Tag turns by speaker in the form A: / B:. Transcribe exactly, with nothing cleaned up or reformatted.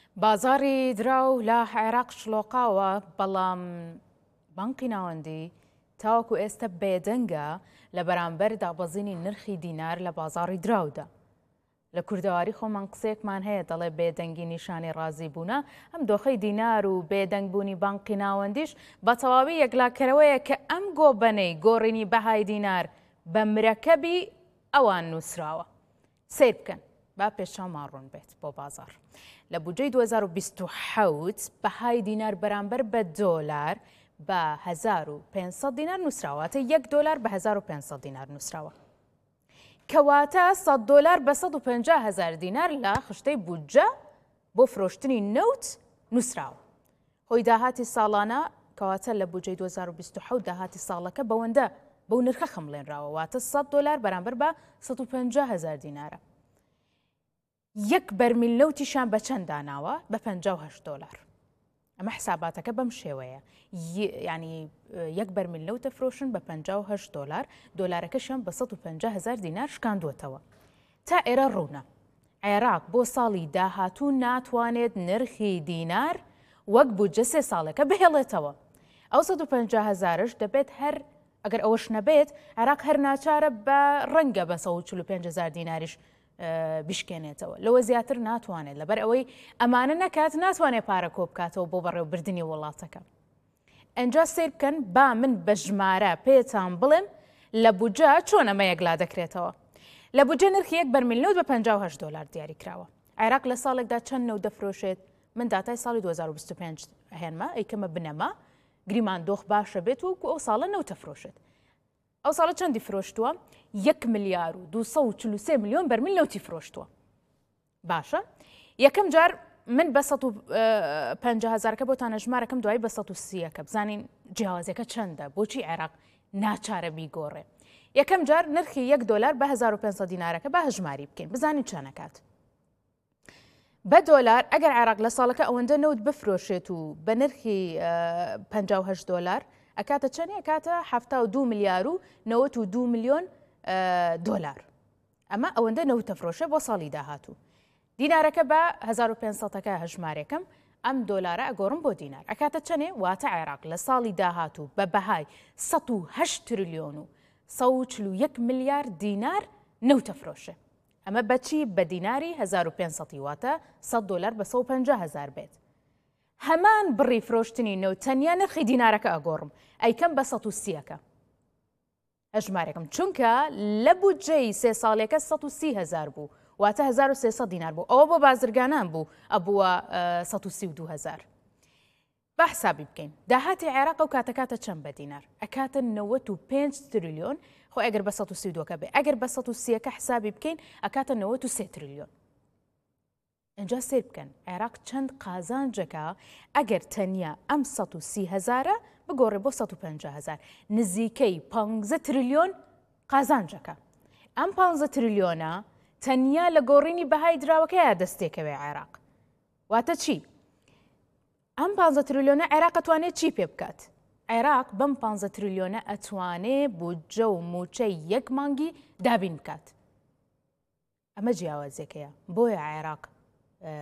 A: بازاری دراو لە عێراق شلۆقاوە بەڵام بانقی ناوەندی تاوەکو ئێستا بێدەنگە لە بەرامبەر دابەزینی نرخی دینار لە بازاری دراودا. لە کوردەواری خۆمان قسێکمان هەیە دەڵێ بێدەنگی نیشانی ڕازی بوونە، ئەم دۆخەی دینار و بێدەنگبوونی بانقی ناوەندیش بە تەواوی یەکلاکەرەوەیە کە ئەم گۆبەنەی گۆڕینی بەهای دینار بە مرەکەبی ئەوان نووسراوە. سیر بکەن با پێشچاومان ڕوون بێت بۆ بازار. لە بودجەی دوو هەزار و بیست و حەوت بەهای دینار بەرامبەر بە دۆلار بە هەزار و پێنج سەد دینار نووسراوەتە یەک دۆلار بە هەزار و پێنج سەد دینار نووسراوە. کەواتە سەد دۆلار بە سەد و پەنجا هەزار دینار لە خشتەی بودجە بۆ فرۆشتنی نەوت نووسراوە. هۆی داهاتی ساڵانە کەواتە لە بودجەی دوو هەزار و بیست و حەوت داهاتی ساڵەکە بەوەندە بەو نرخە خەمڵێنراوە، واتە سەد دۆلار بەرامبەر بە سەد و پەنجا هەزار دینارە. یەک بەرمیل نەوتیشان بە چەند داناوە؟ بە پەنجا و هەشت دۆلار. ئەمە حساباتەکە بەم شێوەیە، یعنی یەک بەرمیل نەوت دەفرۆشن بە پەنجا و هەشت دۆلار، دۆلارەکەشیان بە سەد و پەنجا هەزار دینار شکاندووەتەوە. تا ئێرە ڕوونە عێراق بۆ ساڵی داهاتوو ناتوانێت نرخی دینار وەک بودجە سێ ساڵەکە بهێڵێتەوە. ئەو سەد و پەنجا هەزارش دەبێت هەر ئەگەر ئەوەش نەبێت عێراق هەر ناچارە بە ڕەنگە بە سەد و چل و پێنج هەزار دیناریش بشکێنێتەوە، لەوە زیاتر ناتوانێت لەبەر ئەوەی ئەمانە نەکات ناتوانێت پارە کۆ بکاتەوە بۆ بەڕێوەبردننی وڵاتەکە. ئەنجا سیر بکەن با من بە ژمارە پێتان بڵێم لە بودجە چۆن ئەمە یەکلا دەکرێتەوە. لە بودجە نرخی یەک بەرمیل نەوت بە پەنجا و هەشت دۆلار دیاری کراوە. عێراق لە ساڵێکدا چەند نەوت دەفرۆشێت؟ من داتای ساڵی دوو هەزار و بیست و پێنج هێنمە ئەیکەمە بنەما گریمان دۆخ باشە بێت و ئەو ساڵە نەوت دەفرۆشێت. ئەو ساڵە چەندی فرۆشتووە؟ یەک ملیار و دووسەد و چل و سێ ملیۆن بەرمیل نەوتی فرۆشتووە. باشە، یەکەم جار من بە سەد و پەنجا هەزارەکە بۆتانە ژمارەکەم دوایی بە سەد و سیەکە بزانین جیاوازەکە چەندە، بۆچی عێراق ناچارە بیگۆڕێ. یەکەم جار نرخی یەک دۆلار بە هەزار و پێنج سەد دینارەکە بە هەژماری بکەین بزانین چەندەکات. بە دۆلار ئەگەر عێراق لە ساڵەکە ئەوەندە نەوت بفرۆشێت و بە نرخی پەنجا و هەشت دۆلار ئەکاتە چەند؟ ئەکاتە هەفتا و دوو ملیار و نەوەت و دوو ملیۆن دۆلار. ئەمە ئەوەندە نەوت دەفرۆشێ بۆ ساڵی داهاتوو. دینارەکە بە هەزار و پێنج سەدەکە هەژمارێکم ئەم دۆلارە ئەگۆڕم بۆ دینار ئەکاتە چەندێ؟ واتە عێراق لە ساڵی داهاتوو بە بەهای سەد و هەشت تریلیۆن و سەد و چل و یەک ملیار دینار نەوت دەفرۆشێ. ئەمە بەچی؟ بە دیناری هەزار و پێنج سەد واتە سەد دۆلار بە سەد و پەنجا هەزار بێت. هەمان بڕی فرۆشتنی نەوت تەنیا نرخی دینارەکە ئەگۆڕم ئەیکەم بە سەد و سیەکە هەژمارێکم، چونکە لە بودجەی سێ ساڵێکە سەد و سی هەزار بوو، واتە هەزار و سێسەد دینار بوو، ئەوە بۆ بازرگانان بوو ئەبووە سەد و سی و دوو هەزار. با حسابی بکەین داهاتی عێراق ئەو کاتەکاتە چەند بە دینار؟ ئەکاتە نەوەت و پێنج تریلیۆن. خۆ ئەگەر بە سەد و سی و دووەکە بێ ئەگەر بە سەد و سیەکە حسابی بکەین ئەکاتە نەوەت و سێ تریلیۆن. ئەنجا سیر بکەن عێراق چەند قازانجەکە ئەگەر تەنیا ئەم سەد و سی هەزارە بگۆڕێ بۆ سەد و پەنجا هەزار، نزیکەی پانزە تریلیۆن قازانجەکە. ئەم پانزە تریلیۆنە تەنیا لە گۆڕینی بەهای دراوەکەیە دەستێکەوێ عێراق. واتە چی؟ ئەم پانزە تریلیۆنە عێراق ئەتوانێت چی پێ بکات؟ عێراق بەم پانزە تریلیۆنە ئەتوانێت بودجە و موچەی یەک مانگی دابین بکات. ئەمە جیاوازێکەیە بۆیە عێراق